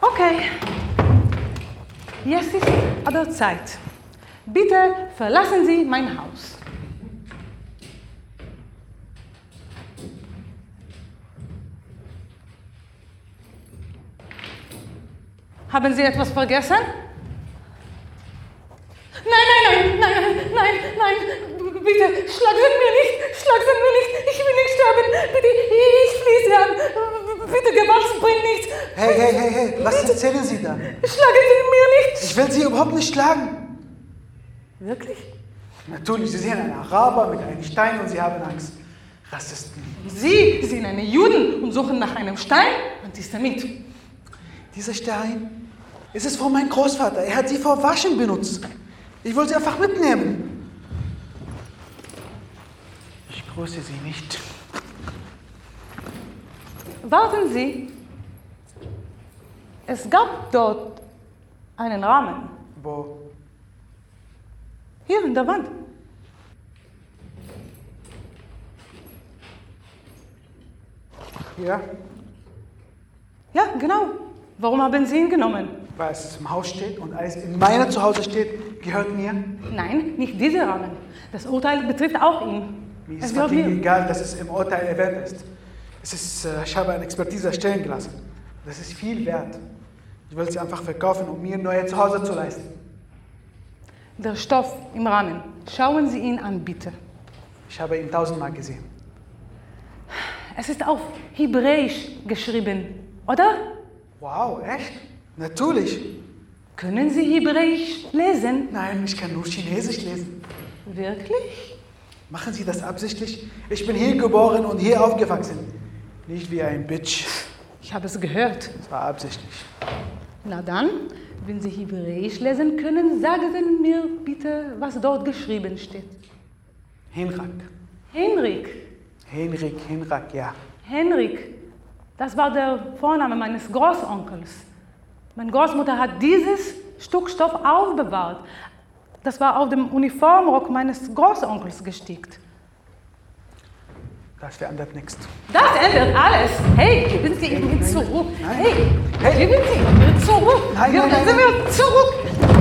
Okay. Jetzt ist an der Zeit. Bitte verlassen Sie mein Haus. Haben Sie etwas vergessen? Nein. Bitte, schlagen Sie mir nicht. Ich will nicht sterben. Bitte, ich fließe Sie an. Bitte, Gewalt bringt nichts. Hey, was erzählen Sie da? Schlagen Sie mir nicht. Ich will Sie überhaupt nicht schlagen. Wirklich? Natürlich, Sie sehen einen Araber mit einem Stein und Sie haben Angst. Rassisten. Sie sind eine Juden und suchen nach einem Stein? Antisemit. Dieser Stein, es ist von meinem Großvater. Er hat sie vor Waschen benutzt. Ich wollte sie einfach mitnehmen. Ich grüße Sie nicht. Warten Sie. Es gab dort einen Rahmen. Wo? Hier in der Wand. Ja? Ja, genau. Warum haben Sie ihn genommen? Weil es im Haus steht und alles in meinem Zuhause steht, gehört mir. Nein, nicht dieser Rahmen. Das Urteil betrifft auch ihn. Mir Es ist gehört fucking mir. egal, dass es im Urteil erwähnt ist. Ich habe eine Expertise erstellen gelassen. Das ist viel wert. Ich will sie einfach verkaufen, um mir ein neues Zuhause zu leisten. Der Stoff im Rahmen. Schauen Sie ihn an, bitte. Ich habe ihn 1000-mal gesehen. Es ist auf Hebräisch geschrieben, oder? Wow, echt? Natürlich. Können Sie Hebräisch lesen? Nein, ich kann nur Chinesisch lesen. Wirklich? Machen Sie das absichtlich? Ich bin hier geboren und hier aufgewachsen. Nicht wie ein Bitch. Ich habe es gehört. Das war absichtlich. Na dann, wenn Sie Hebräisch lesen können, sagen Sie mir bitte, was dort geschrieben steht. Henrak. Henrik. Henrak, ja. Henrik. Das war der Vorname meines Großonkels. Meine Großmutter hat dieses Stück Stoff aufbewahrt. Das war auf dem Uniformrock meines Großonkels gestickt. Das verändert nichts. Das ändert alles. Hey, geben Sie ihn mir zurück. Nein. Hey, geben Sie ihn mir zurück. Nein. Geben Sie mir zurück.